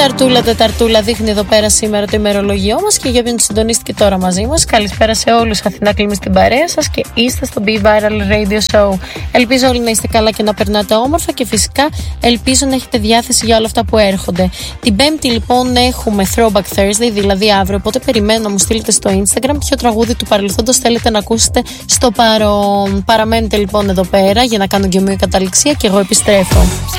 Τεταρτούλα δείχνει εδώ πέρα σήμερα το ημερολογιό μας και για όποιον συντονίστηκε τώρα μαζί μας. Καλησπέρα σε όλους. Αθηνά Κλίμη στην παρέα σας και είστε στο Be Viral Radio Show. Ελπίζω όλοι να είστε καλά και να περνάτε όμορφα και φυσικά ελπίζω να έχετε διάθεση για όλα αυτά που έρχονται. Την Πέμπτη λοιπόν έχουμε Throwback Thursday, δηλαδή αύριο. Οπότε περιμένω να μου στείλετε στο Instagram ποιο τραγούδι του παρελθόντος θέλετε να ακούσετε στο παρόν. Παραμένετε λοιπόν εδώ πέρα για να κάνω και μια καταληξία και εγώ επιστρέφω.